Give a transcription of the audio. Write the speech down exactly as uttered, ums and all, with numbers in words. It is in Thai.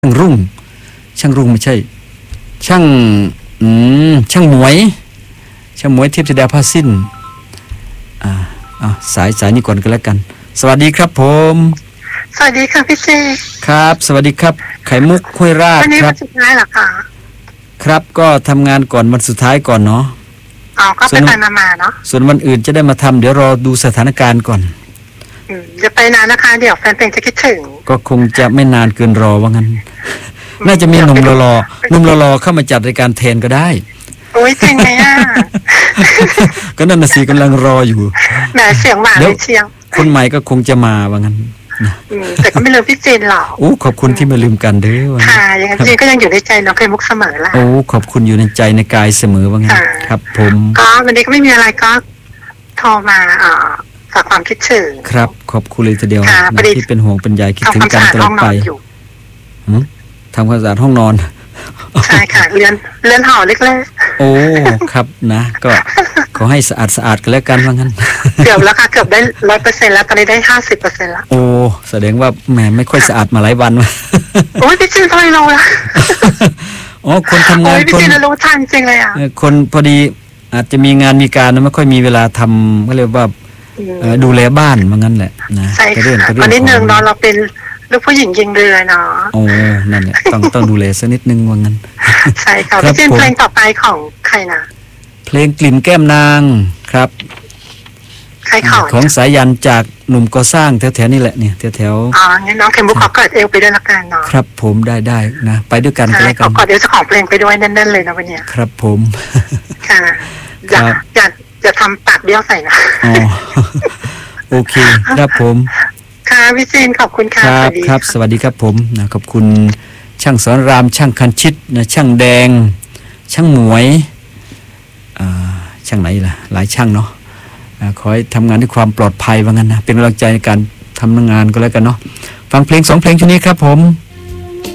ช่างรุ่งช่างรุ่งไม่ใช่ช่างอืมช่างหมวยช่างหมวยเทพธิดาผ้าสิ้นอ่าอ่าสายสายนี้ก่อนก็แล้วกันสวัสดีครับผมสวัสดีค่ะพี่เจครับสวัสดีครับไข่มุกห้วยราชวันนี้ครัวับนสุดท้ายเหรอคะครับก็ทำงานก่อนวันสุดท้ายก่อนเนาะอ๋อก็ไปไปมาๆเนาะส่วนวันอื่นจะได้มาทำเดี๋ยวรอดูสถานการณ์ก่อนอืมจะไปนานนะคะเดี๋ยวแฟนเพลงจะคิดถึงก็คงจะไม่นานเกินรอว่างั้นน่าจะมีหนุ่มรอๆหนุ่มรอๆเข้ามาจัดรายการแทนก็ได้โอ้ยจริงไหมอ่ะก็นั่นน่ะสิกำลังรออยู่แหมเสียงหวานเลยเชียงคนใหม่ก็คงจะมาว่างั้นนะแต่ก็ไม่ลืมพี่เจนหรอกโอ้ขอบคุณที่ไม่ลืมกันเด้อค่ะยังไงพี่เจนก็ยังอยู่ในใจน้องเคยมุกเสมอล่ะโอ้ขอบคุณอยู่ในใจในกายเสมอว่างั้นครับผมก็วันนี้ก็ไม่มีอะไรก็โทรมาเอ่อฝากความคิดถึงครับขอบคุณเลยทีเดียวที่เป็นห่วงเป็นใยคิดถึงกันตลอดไปทำความสะอาดห้องนอนใช่ค่ะเรือนเรือนหอเล็กๆโอ้ครับนะก็ขอให้สะอาดสะอาดกันแล้วกันว่างั้นเกือบแล้วค่ะเกือบได้ร้อยเปอร์เซ็นต์แล้วตอนนี้ได้ห้าสิบเปอร์เซ็นต์แล้วโอ้แสดงว่าแหมไม่ค่อยสะอาดมาหลายวันโอ้ยพี่จินทำไมเราล่ะอ๋อคนทำงานคนพี่จินรู้ทันจริงเลยอ่ะคนพอดีอาจจะมีงานมีการนะไม่ค่อยมีเวลาทำก็เรียกว่าดูแลบ้านว่างั้นแหละนะใช่ค่ะตอนนี้หนึ่งเนาะเราเป็นลูกผู้หญิงยิงเรือเนาะโอ้นั่นแหละต้องต้องดูแลสักนิดนึงว่างั้นใช่ค่ะพี่เจนเพลงต่อไปของใครนะเพลงกลิ่นแก้มนางครับใครของของสายันจากหนุ่มก่อสร้างแถวๆนี่แหละเนี่ยแถวๆอ๋องั้นน้องเข็มบุกขอเกิดเอวไปด้วยละกันเนาะครับผมได้ได้นะไปด้วยกันก็แล้วกันขอเดี๋ยวจะของเพลงไปด้วยแน่นๆเลยนะวันนี้ครับผมค่ะอย่าอย่าอย่าทำปากเบี้ยวใส่นะอ๋อโอเคครับผมค่ะพี่จีนขอบคุณค่ะครับครับสวัสดีครับผมนะขอบคุณช่างสอนรามช่างคันชิตนะช่างแดงช่างหมวยอ่าช่างไหนล่ะหลายช่างเนาะขอให้ทำงานด้วยความปลอดภัยว่างั้นนะเป็นกำลังใจในการทำงานก็แล้วกันเนาะฟังเพลงสองเพลงช่วงนี้ครับผม